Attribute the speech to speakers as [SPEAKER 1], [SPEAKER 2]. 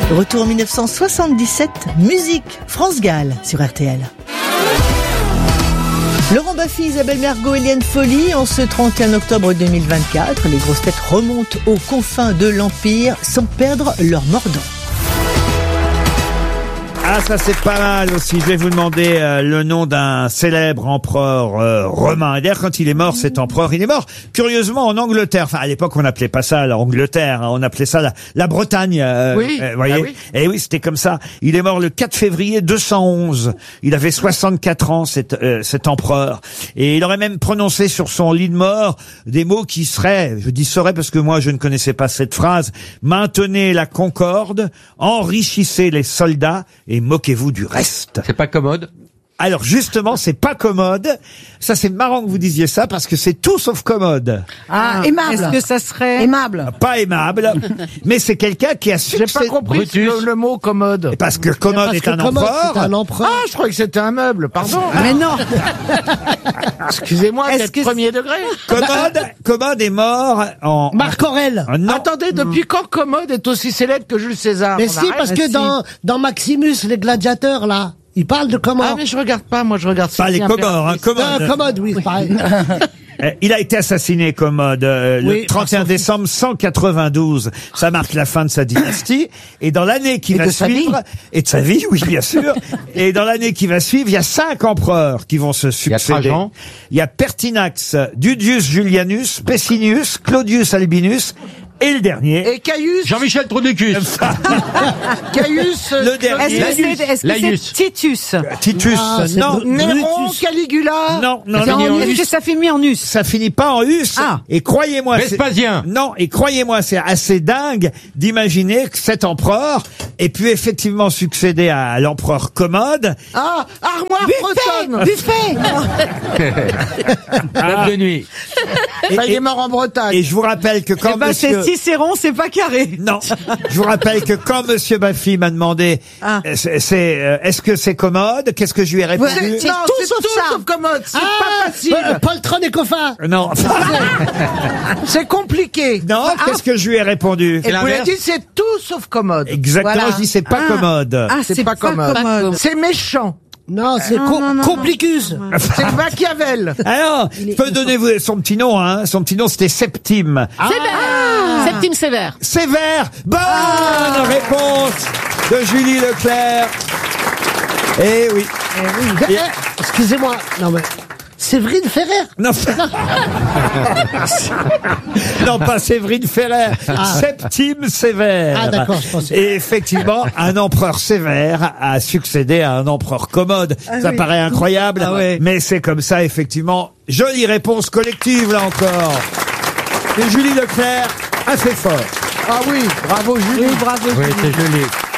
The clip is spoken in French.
[SPEAKER 1] Retour en 1977, musique, France Gall sur RTL. Laurent Baffy, Isabelle Mergo, Éliane Folly, en ce 31 octobre 2024, les grosses têtes remontent aux confins de l'Empire sans perdre leur mordant.
[SPEAKER 2] Ah, ça c'est pas mal aussi. Je vais vous demander le nom d'un célèbre empereur romain. Et d'ailleurs, quand il est mort, cet empereur, il est mort curieusement en Angleterre. Enfin, à l'époque, on n'appelait pas ça l'Angleterre, hein, on appelait ça la Bretagne.
[SPEAKER 3] Oui.
[SPEAKER 2] Voyez.
[SPEAKER 3] Ah oui.
[SPEAKER 2] Et oui, c'était comme ça. Il est mort le 4 février 211. Il avait 64 ans, cet empereur. Et il aurait même prononcé sur son lit de mort des mots qui seraient, je dis seraient parce que moi je ne connaissais pas cette phrase, maintenez la concorde, enrichissez les soldats et moquez-vous du reste.
[SPEAKER 3] C'est pas commode.
[SPEAKER 2] Alors justement, c'est pas commode. Ça, c'est marrant que vous disiez ça parce que c'est tout sauf commode.
[SPEAKER 4] Ah, aimable.
[SPEAKER 5] Est-ce que ça serait
[SPEAKER 4] Aimable.
[SPEAKER 2] Pas aimable, mais c'est quelqu'un qui a
[SPEAKER 6] J'ai pas compris le mot commode.
[SPEAKER 2] Parce que commode est un empereur.
[SPEAKER 4] C'est un empereur.
[SPEAKER 6] Ah, je croyais que c'était un meuble, pardon.
[SPEAKER 5] Mais non.
[SPEAKER 6] Excusez-moi,
[SPEAKER 5] Est-ce
[SPEAKER 6] d'être
[SPEAKER 5] que
[SPEAKER 6] premier degré.
[SPEAKER 2] Commode est mort en...
[SPEAKER 4] Marc Aurèle.
[SPEAKER 2] Non.
[SPEAKER 6] Attendez, depuis quand commode est aussi célèbre que Jules César?
[SPEAKER 4] Mais
[SPEAKER 6] On
[SPEAKER 4] si,
[SPEAKER 6] arrête.
[SPEAKER 4] parce que dans Maximus, les gladiateurs, là, ils parlent de comment?
[SPEAKER 6] Ah, mais je regarde pas, moi je regarde
[SPEAKER 2] Pas les Comores, hein, Commode.
[SPEAKER 4] Commode, oui, pareil.
[SPEAKER 2] Il a été assassiné, Commode, le
[SPEAKER 4] Oui,
[SPEAKER 2] 31 décembre 192. Ça marque la fin de sa dynastie. Et dans l'année qui va
[SPEAKER 4] de sa
[SPEAKER 2] suivre, et de sa vie, oui, bien sûr. Et dans l'année qui va suivre, il y a 5 empereurs qui vont se succéder.
[SPEAKER 3] Trajan.
[SPEAKER 2] Il y a Pertinax, Dudius Julianus, Pessinus, Claudius Albinus, et le dernier.
[SPEAKER 6] Et Caius,
[SPEAKER 3] Jean-Michel Trudicus.
[SPEAKER 6] Caius,
[SPEAKER 2] Le dernier.
[SPEAKER 5] Est-ce que
[SPEAKER 3] Laïus.
[SPEAKER 5] c'est Titus?
[SPEAKER 2] Titus,
[SPEAKER 4] Ah, c'est
[SPEAKER 2] non.
[SPEAKER 6] Néron,
[SPEAKER 4] Brutus.
[SPEAKER 6] Caligula.
[SPEAKER 2] Non,
[SPEAKER 5] C'est en us. Est-ce que ça finit en us?
[SPEAKER 2] Ça finit pas en us.
[SPEAKER 5] Ah.
[SPEAKER 2] Et croyez-moi,
[SPEAKER 3] Vespasien.
[SPEAKER 2] non, et croyez-moi, c'est assez dingue d'imaginer que cet empereur ait pu effectivement succéder à l'empereur Commode.
[SPEAKER 6] Ah, armoire bretonne.
[SPEAKER 4] Buffet.
[SPEAKER 3] Table de nuit.
[SPEAKER 6] Ça, il est mort en Bretagne.
[SPEAKER 2] Et je vous rappelle que quand
[SPEAKER 5] Eh ben, c'est
[SPEAKER 2] monsieur...
[SPEAKER 5] Cicéron, c'est pas carré.
[SPEAKER 2] Non, je vous rappelle que quand monsieur Baffy m'a demandé
[SPEAKER 5] Ah.
[SPEAKER 2] est-ce que c'est commode, qu'est-ce que je lui ai répondu?
[SPEAKER 6] C'est
[SPEAKER 4] tout
[SPEAKER 6] tout
[SPEAKER 4] sauf ça.
[SPEAKER 6] sauf commode. C'est pas facile.
[SPEAKER 4] Poltron et Coffin.
[SPEAKER 2] Non,
[SPEAKER 6] C'est compliqué.
[SPEAKER 2] non, qu'est-ce que je lui ai répondu?
[SPEAKER 6] Et vous l'avez dit, c'est tout sauf commode.
[SPEAKER 2] Exactement,
[SPEAKER 5] Voilà.
[SPEAKER 2] je dis c'est pas
[SPEAKER 5] Ah.
[SPEAKER 2] commode.
[SPEAKER 5] Ah,
[SPEAKER 6] C'est pas commode. C'est méchant.
[SPEAKER 4] Non, c'est
[SPEAKER 5] non.
[SPEAKER 4] Complicus.
[SPEAKER 6] C'est Machiavel.
[SPEAKER 2] Alors, je peux donner son petit nom, hein. Son petit nom, c'était Septime.
[SPEAKER 7] Septime Sévère.
[SPEAKER 2] Sévère. Bonne réponse de Julie Leclerc. Eh oui.
[SPEAKER 4] Excusez-moi. Non, mais. Séverine Ferrer.
[SPEAKER 2] Non, non, pas Séverine Ferrer. Septime Sévère.
[SPEAKER 4] Ah, d'accord, je pensais.
[SPEAKER 2] Et effectivement, un empereur sévère a succédé à un empereur commode. Ça
[SPEAKER 5] oui.
[SPEAKER 2] paraît incroyable,
[SPEAKER 5] Ah ouais.
[SPEAKER 2] mais c'est comme ça, effectivement. Jolie réponse collective, là encore. Et Julie Leclerc, assez fort.
[SPEAKER 6] Ah oui, bravo Julie.
[SPEAKER 5] Oui, bravo.
[SPEAKER 3] Oui, c'est joli.